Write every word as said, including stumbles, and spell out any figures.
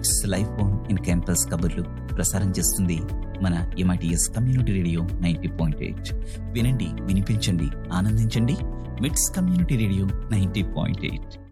మిట్స్ life on in campus కబుర్లు ప్రసారం చేస్తుంది మన MITS community radio ninety point eight. వినండి, వినిపించండి, ఆనందించండి. మిట్స్ community radio ninety point eight.